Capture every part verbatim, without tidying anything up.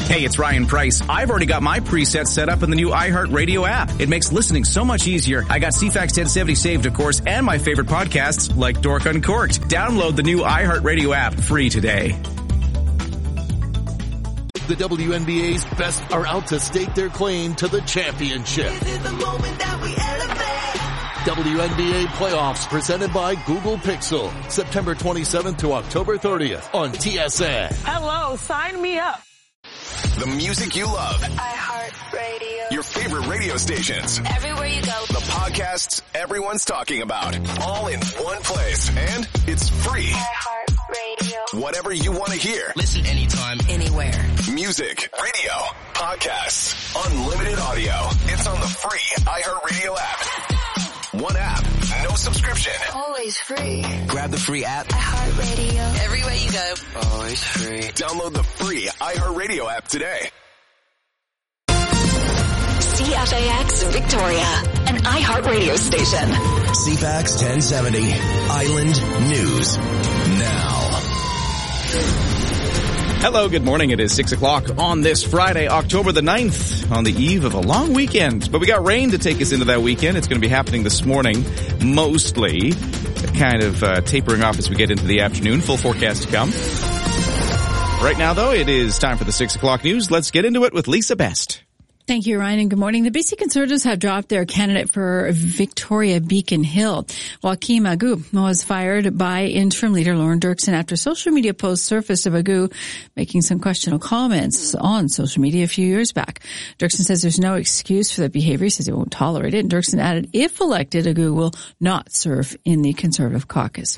Hey, it's Ryan Price. I've already got my presets set up in the new iHeartRadio app. It makes listening so much easier. I got C FAX ten seventy saved, of course, and my favorite podcasts like Dork Uncorked. Download the new iHeartRadio app free today. The W N B A's best are out to stake their claim to the championship. This is the moment that we elevate. W N B A playoffs presented by Google Pixel. September twenty-seventh to October thirtieth on T S N. Hello, sign me up. The music you love. iHeartRadio. Your favorite radio stations. Everywhere you go. The podcasts everyone's talking about. All in one place. And it's free. iHeartRadio. Whatever you want to hear. Listen anytime, anywhere. Music, radio, podcasts, unlimited audio. It's on the free iHeartRadio app. One app, no subscription. Always free. grab the free app. iHeartRadio. Everywhere you go. Always free. Download the free iHeartRadio app today. C F A X Victoria, an iHeartRadio station. C FAX ten seventy, Island News Now. Hello, good morning. It is six o'clock on this Friday, October the ninth, on the eve of a long weekend. But we got rain to take us into that weekend. It's going to be happening this morning, mostly. Kind of uh, tapering off as we get into the afternoon. Full forecast to come. Right now, though, it is time for the six o'clock news. Let's get into it with Lisa Best. Thank you, Ryan, and good morning. The B C Conservatives have dropped their candidate for Victoria Beacon Hill. Joaquim Agu was fired by interim leader Lauren Dirksen after social media posts surfaced of Agu making some questionable comments on social media a few years back. Dirksen says there's no excuse for that behavior. He says he won't tolerate it. And Dirksen added, if elected, Agu will not serve in the Conservative caucus.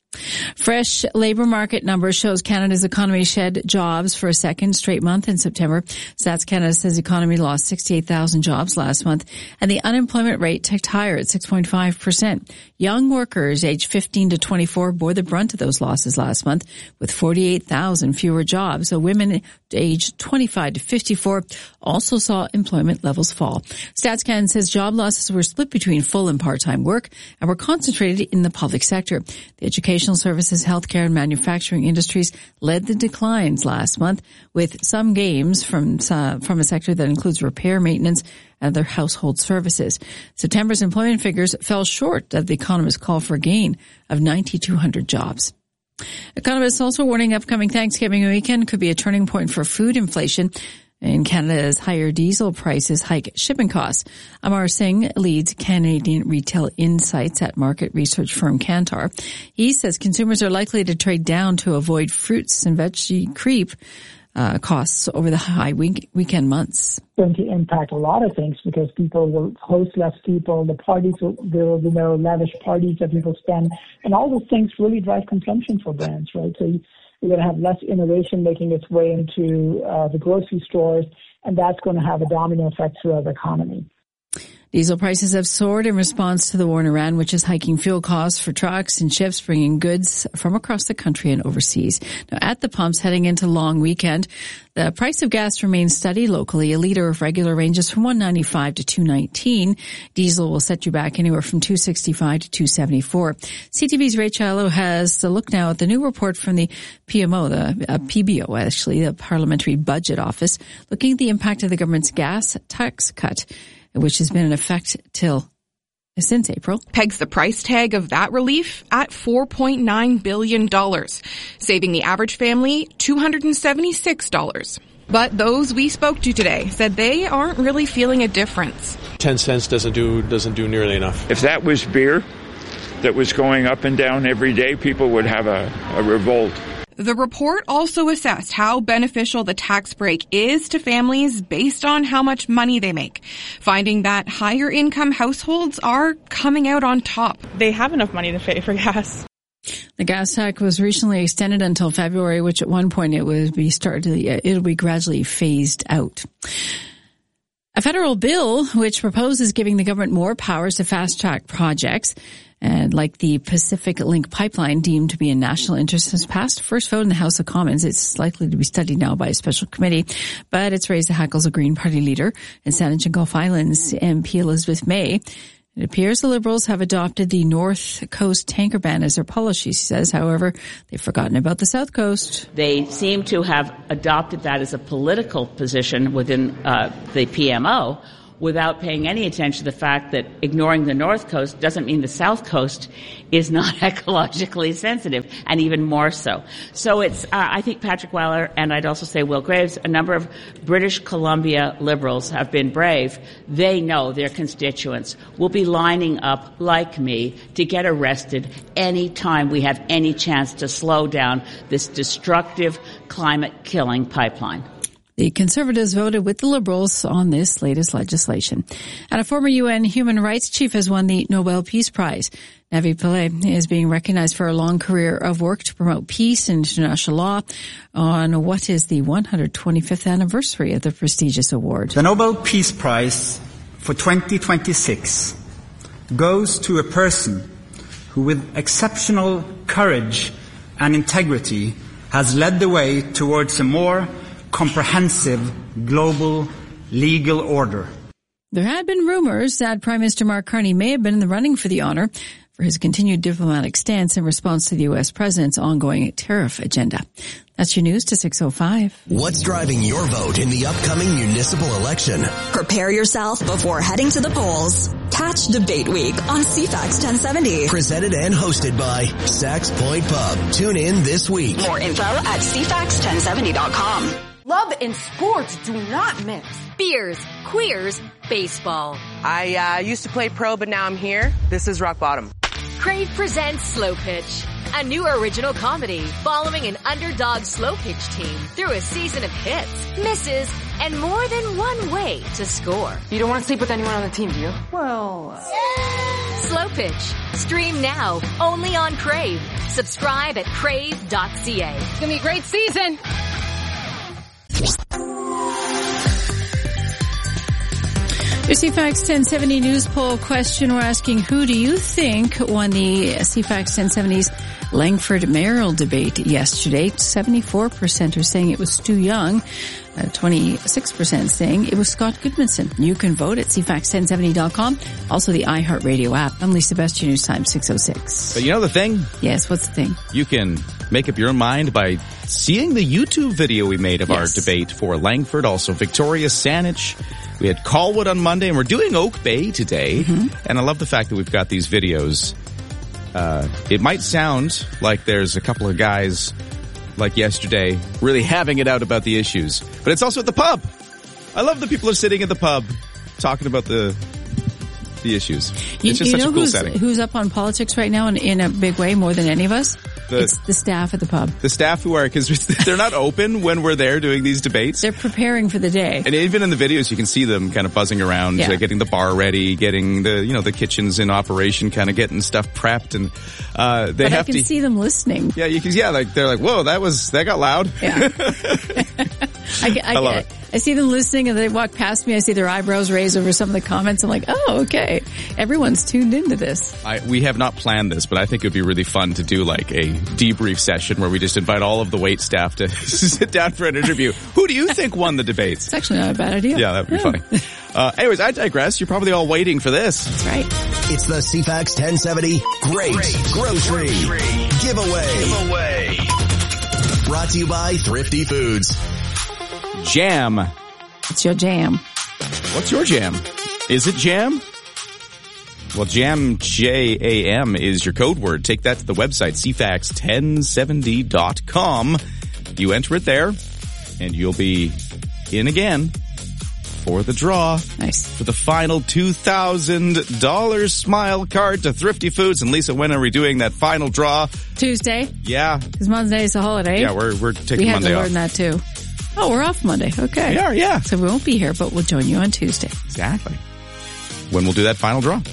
Fresh labor market numbers shows Canada's economy shed jobs for a second straight month in September. Stats Canada says the economy lost sixty-eight thousand jobs last month, and the unemployment rate ticked higher at six point five percent. Young workers aged fifteen to twenty-four bore the brunt of those losses last month, with forty-eight thousand fewer jobs. So women aged twenty-five to fifty-four also saw employment levels fall. Stats Canada says job losses were split between full and part-time work and were concentrated in the public sector. The education services, healthcare, and manufacturing industries led the declines last month, with some gains from uh, from a sector that includes repair, maintenance, and other household services. September's employment figures fell short of the economists' call for a gain of nine thousand two hundred jobs. Economists also warning upcoming Thanksgiving weekend could be a turning point for food inflation. In Canada's higher diesel prices hike shipping costs. Amar Singh leads Canadian Retail Insights at market research firm Kantar. He says consumers are likely to trade down to avoid fruits and veggie creep uh, costs over the high week- weekend months. Going to impact a lot of things because people will host less people. The parties will, there will be no lavish parties that people spend, and all those things really drive consumption for brands, right? So you, We're going to have less innovation making its way into uh, the grocery stores, and that's going to have a domino effect throughout the economy. Diesel prices have soared in response to the war in Iran, which is hiking fuel costs for trucks and ships bringing goods from across the country and overseas. Now, at the pumps heading into long weekend, the price of gas remains steady locally. A liter of regular ranges from one ninety-five to two nineteen. Diesel will set you back anywhere from two sixty-five to two seventy-four. C T V's Ray Chilo has a look now at the new report from the P M O, the uh, P B O actually, the Parliamentary Budget Office, looking at the impact of the government's gas tax cut, which has been in effect till since April. Pegs the price tag of that relief at four point nine billion dollars, saving the average family two hundred seventy-six dollars. But those we spoke to today said they aren't really feeling a difference. Ten cents doesn't do doesn't do nearly enough. If that was beer that was going up and down every day, people would have a, a revolt. The report also assessed how beneficial the tax break is to families based on how much money they make, finding that higher income households are coming out on top. They have enough money to pay for gas. The gas tax was recently extended until February, which at one point it would be started, it'll be gradually phased out. A federal bill which proposes giving the government more powers to fast-track projects, and like the Pacific Link pipeline deemed to be in national interest, has passed first vote in the House of Commons. It's likely to be studied now by a special committee, but it's raised the hackles of Green Party leader and Saanich and Gulf Islands M P Elizabeth May. It appears the Liberals have adopted the North Coast tanker ban as their policy, she says. However, they've forgotten about the South Coast. They seem to have adopted that as a political position within uh, the P M O without paying any attention to the fact that ignoring the North Coast doesn't mean the South Coast is not ecologically sensitive, and even more so. So it's, uh, I think Patrick Weiler, and I'd also say Will Graves, a number of British Columbia Liberals have been brave. They know their constituents will be lining up, like me, to get arrested any time we have any chance to slow down this destructive climate-killing pipeline. The Conservatives voted with the Liberals on this latest legislation. And a former U N human rights chief has won the Nobel Peace Prize. Navi Pillay is being recognized for a long career of work to promote peace and international law on what is the one hundred twenty-fifth anniversary of the prestigious award. The Nobel Peace Prize for twenty twenty-six goes to a person who, with exceptional courage and integrity, has led the way towards a more comprehensive global legal order. There had been rumors that Prime Minister Mark Carney may have been in the running for the honor for his continued diplomatic stance in response to the U S president's ongoing tariff agenda. That's your news to six oh five. What's driving your vote in the upcoming municipal election? Prepare yourself before heading to the polls. Catch Debate Week on C FAX ten seventy. Presented and hosted by Sax Point Pub. Tune in this week. More info at c fax ten seventy dot com. Love and sports do not mix. Beers, queers, baseball. I uh, used to play pro, but now I'm here. This is rock bottom. Crave presents Slow Pitch, a new original comedy following an underdog slow pitch team through a season of hits, misses, and more than one way to score. You don't want to sleep with anyone on the team, do you? Well... Slow Pitch. Stream now, only on Crave. Subscribe at crave dot c a. It's going to be a great season. The C FAX ten seventy news poll question, we're asking, who do you think won the C FAX ten seventy's Langford mayoral debate yesterday? seventy-four percent are saying it was Stu Young. Uh, twenty-six percent saying it was Scott Goodmanson. You can vote at c fax ten seventy dot com. Also the iHeartRadio app. I'm Lisa Best, your news time, six oh six. But you know the thing? Yes, what's the thing? You can make up your own mind by seeing the YouTube video we made of yes. our debate for Langford, also Victoria, Saanich. We had Colwood on Monday, and we're doing Oak Bay today. Mm-hmm. And I love the fact that we've got these videos. Uh, it might sound like there's a couple of guys like yesterday really having it out about the issues, but it's also at the pub. I love that people are sitting at the pub talking about the the issues. It's you, just you such know a cool who's, setting. Who's up on politics right now in, in a big way more than any of us? The, it's the staff at the pub. The staff who are, because they're not open when we're there doing these debates. They're preparing for the day. And even in the videos, you can see them kind of buzzing around, yeah. uh, getting the bar ready, getting the, you know, the kitchens in operation, kind of getting stuff prepped. And, uh, they but have I can to see them listening. Yeah, you can, yeah, like, they're like, whoa, that was, that got loud. Yeah. I, I, I love I, it. I see them listening and they walk past me. I see their eyebrows raised over some of the comments. I'm like, oh, okay. Everyone's tuned into this. I, we have not planned this, but I think it would be really fun to do like a debrief session where we just invite all of the wait staff to sit down for an interview. Who do you think won the debates? It's actually not a bad idea. Yeah, that would be yeah. funny. Uh, anyways, I digress. You're probably all waiting for this. That's right. It's the C FAX ten seventy Great, Great Grocery, Grocery Giveaway. Giveaway. Brought to you by Thrifty Foods. Jam. It's your jam. What's your jam? Is it jam? Well, jam, J A M, is your code word. Take that to the website, c fax ten seventy dot com. You enter it there, and you'll be in again for the draw. Nice. For the final two thousand dollars smile card to Thrifty Foods. And Lisa, when are we doing that final draw? Tuesday. Yeah. Because Monday is a holiday. Yeah, we're we're taking we Monday off. We had to learn that too. Oh, we're off Monday. Okay. We are, yeah. So we won't be here, but we'll join you on Tuesday. Exactly. When we'll do that final draw.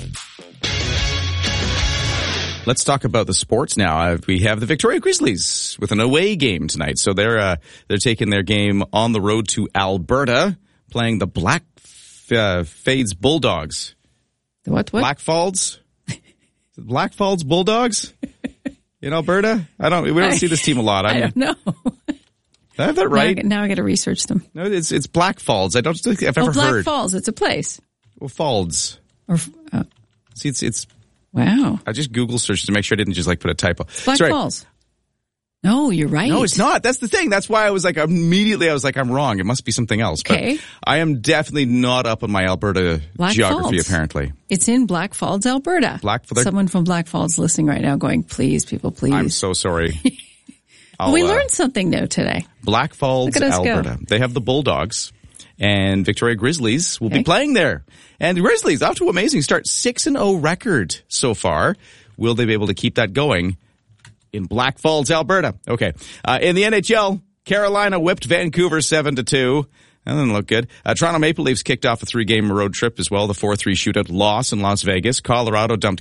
Let's talk about the sports now. Uh, we have the Victoria Grizzlies with an away game tonight. So they're uh, they're taking their game on the road to Alberta, playing the Black uh, Fades Bulldogs. The what? What? Blackfalds? Blackfalds Bulldogs in Alberta? I don't. We don't I, see this team a lot. I, I don't know. Did I have that right? Now, now I got to research them. No, it's it's Black Falls. I don't think I've oh, ever Black heard. Falls. It's a place. Well, Falds. Or uh, See, it's it's. Wow. I just Google searched to make sure I didn't just like put a typo. Black Sorry. Falls. No, you're right. No, it's not. That's the thing. That's why I was like, immediately I was like, I'm wrong. It must be something else. Okay. But I am definitely not up on my Alberta Black geography, Falls. apparently. It's in Black Falls, Alberta. Black Falls. Someone from Black Falls listening right now going, please, people, please. I'm so sorry. we uh, learned something new today. Black Falls, Look at us Alberta. go. They have the Bulldogs, and Victoria Grizzlies will Okay. be playing there. And the Grizzlies, off to an amazing start, six and oh record so far. Will they be able to keep that going in Black Falls, Alberta? Okay. Uh, in the N H L, Carolina whipped Vancouver seven to two. That doesn't look good. Uh, Toronto Maple Leafs kicked off a three-game road trip as well, the four three shootout loss in Las Vegas. Colorado dumped